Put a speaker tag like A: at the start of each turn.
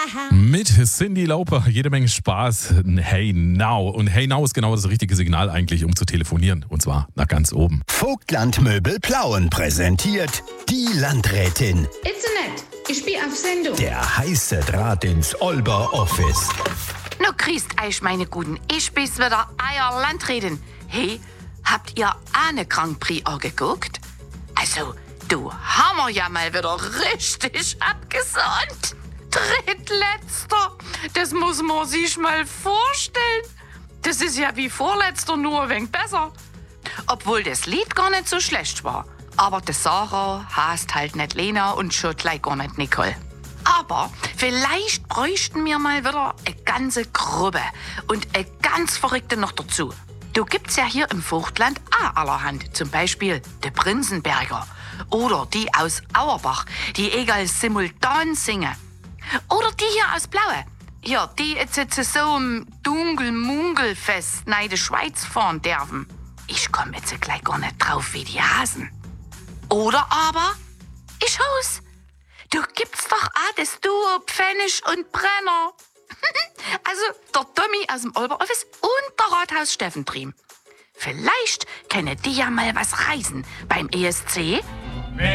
A: Mit Cyndi Lauper, jede Menge Spaß. Hey Now. Und Hey Now ist genau das richtige Signal eigentlich, um zu telefonieren. Und zwar nach ganz oben.
B: Vogtlandmöbel Plauen präsentiert die Landrätin.
C: Internet, ich bin auf Sendung.
B: Der heiße Draht ins Olber Office.
D: Na, grüßt euch, meine Guten. Ich bin's wieder, euer Landrätin. Hey, habt ihr eine Grand Prix angeguckt? Also, du haben wir ja mal wieder richtig abgesahnt. Drittletzter. Das muss man sich mal vorstellen. Das ist ja wie Vorletzter, nur ein wenig besser. Obwohl das Lied gar nicht so schlecht war. Aber die Sarah heißt halt nicht Lena und schon gleich gar nicht Nicole. Aber vielleicht bräuchten wir mal wieder eine ganze Gruppe und eine ganz Verrückte noch dazu. Du gibt's ja hier im Vogtland auch allerhand. Zum Beispiel die Prinzenberger oder die aus Auerbach, die egal simultan singen. Oder die hier aus Blaue. Ja, die jetzt so im Dunkel-Mungel-Fest in die Schweiz fahren dürfen. Ich komm jetzt gleich gar nicht drauf wie die Hasen. Oder aber, ich haus. Du gibt's doch auch das Duo Pfennig und Brenner. Also der Tommy aus dem Olber Office und der Rathaus Steffen Triem. Vielleicht können die ja mal was reisen beim ESC